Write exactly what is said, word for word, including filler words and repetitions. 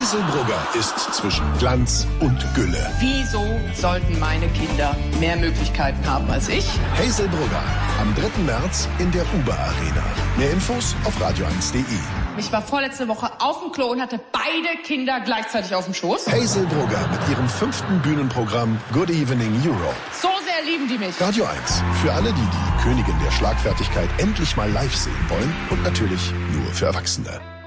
Hazel Brugger ist zwischen Glanz und Gülle. Wieso sollten meine Kinder mehr Möglichkeiten haben als ich? Hazel Brugger, am dritten März in der Uber Arena. Mehr Infos auf radio eins punkt de. Ich war vorletzte Woche auf dem Klo und hatte beide Kinder gleichzeitig auf dem Schoß. Hazel Brugger mit ihrem fünften Bühnenprogramm Good Evening Europe. So sehr lieben die mich. Radio eins, für alle, die die Königin der Schlagfertigkeit endlich mal live sehen wollen und natürlich nur für Erwachsene.